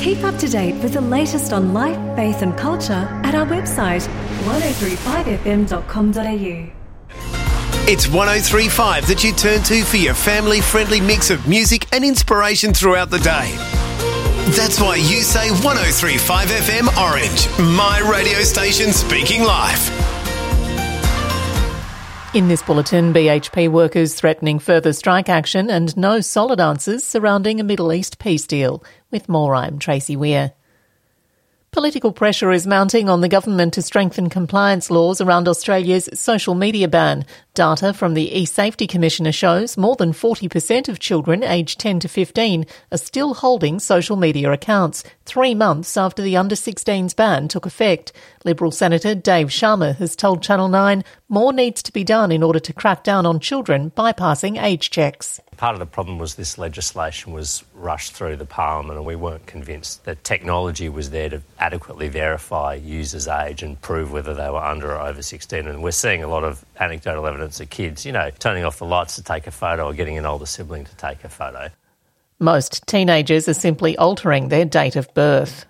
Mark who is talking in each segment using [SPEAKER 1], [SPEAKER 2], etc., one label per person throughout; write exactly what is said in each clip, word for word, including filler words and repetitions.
[SPEAKER 1] Keep up to date with the latest on life, faith and culture at our website one oh three five f m dot com dot a u.
[SPEAKER 2] It's one oh three point five that you turn to for your family-friendly mix of music and inspiration throughout the day. That's why you say one oh three point five F M Orange, my radio station speaking life.
[SPEAKER 3] In this bulletin, B H P workers threatening further strike action and no solid answers surrounding a Middle East peace deal. With more, I'm Tracy Weir. Political pressure is mounting on the government to strengthen compliance laws around Australia's social media ban. Data from the eSafety Commissioner shows more than forty percent of children aged ten to fifteen are still holding social media accounts, three months after the under sixteens ban took effect. Liberal Senator Dave Sharma has told Channel nine more needs to be done in order to crack down on children bypassing age checks.
[SPEAKER 4] Part of the problem was this legislation was rushed through the Parliament and we weren't convinced that technology was there to adequately verify users' age and prove whether they were under or over sixteen. And we're seeing a lot of anecdotal evidence of kids, you know, turning off the lights to take a photo or getting an older sibling to take a photo.
[SPEAKER 3] Most teenagers are simply altering their date of birth.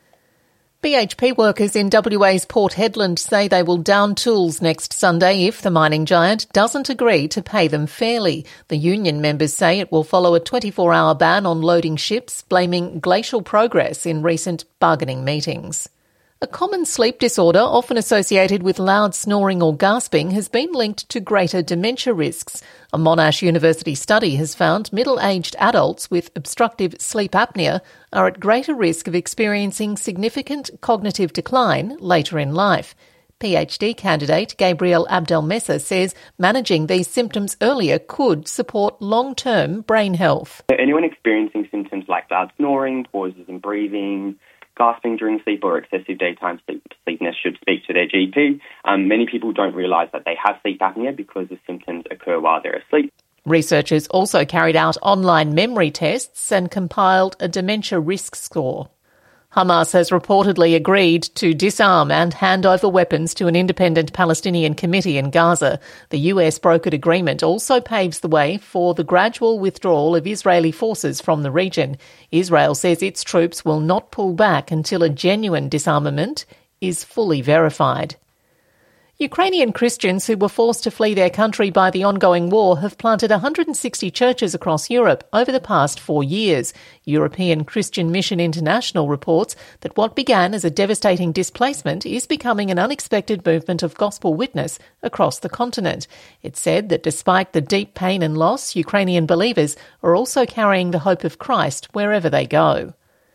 [SPEAKER 3] B H P workers in W A's Port Hedland say they will down tools next Sunday if the mining giant doesn't agree to pay them fairly. The union members say it will follow a twenty-four hour ban on loading ships, blaming glacial progress in recent bargaining meetings. A common sleep disorder, often associated with loud snoring or gasping, has been linked to greater dementia risks. A Monash University study has found middle-aged adults with obstructive sleep apnea are at greater risk of experiencing significant cognitive decline later in life. PhD candidate Gabriel Abdelmessa says managing these symptoms earlier could support long-term brain health.
[SPEAKER 5] Anyone experiencing symptoms like loud snoring, pauses in breathing, gasping during sleep or excessive daytime sleep, sleepiness should speak to their G P. Um, many people don't realise that they have sleep apnea because the symptoms occur while they're asleep.
[SPEAKER 3] Researchers also carried out online memory tests and compiled a dementia risk score. Hamas has reportedly agreed to disarm and hand over weapons to an independent Palestinian committee in Gaza. The U S brokered agreement also paves the way for the gradual withdrawal of Israeli forces from the region. Israel says its troops will not pull back until a genuine disarmament is fully verified. Ukrainian Christians who were forced to flee their country by the ongoing war have planted one hundred sixty churches across Europe over the past four years. European Christian Mission International reports that what began as a devastating displacement is becoming an unexpected movement of gospel witness across the continent. It said that despite the deep pain and loss, Ukrainian believers are also carrying the hope of Christ wherever they go.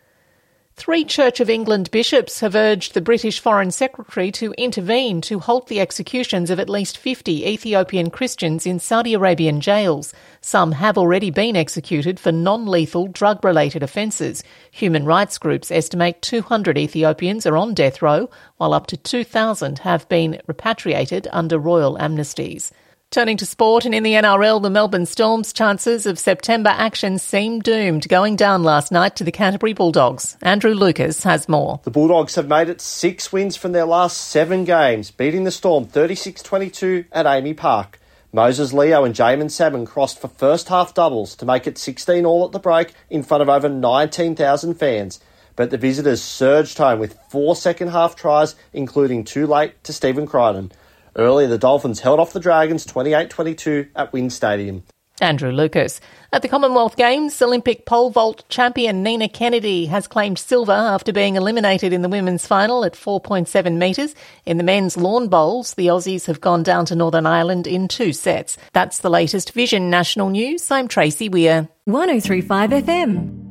[SPEAKER 3] Three Church of England bishops have urged the British Foreign Secretary to intervene to halt the executions of at least fifty Ethiopian Christians in Saudi Arabian jails. Some have already been executed for non-lethal drug-related offences. Human rights groups estimate two hundred Ethiopians are on death row, while up to two thousand have been repatriated under royal amnesties. Turning to sport, and in the N R L, the Melbourne Storm's chances of September action seem doomed, going down last night to the Canterbury Bulldogs. Andrew Lucas has more.
[SPEAKER 6] The Bulldogs have made it six wins from their last seven games, beating the Storm thirty-six twenty-two at Amy Park. Moses Leo and Jamin Salmon crossed for first-half doubles to make it sixteen all at the break in front of over nineteen thousand fans. But the visitors surged home with four second-half tries, including two late to Stephen Crichton. Earlier, the Dolphins held off the Dragons twenty-eight twenty-two at Wynn Stadium.
[SPEAKER 3] Andrew Lucas. At the Commonwealth Games, Olympic pole vault champion Nina Kennedy has claimed silver after being eliminated in the women's final at four point seven metres. In the men's lawn bowls, the Aussies have gone down to Northern Ireland in two sets. That's the latest Vision National News. I'm Tracy Weir.
[SPEAKER 1] one oh three point five F M.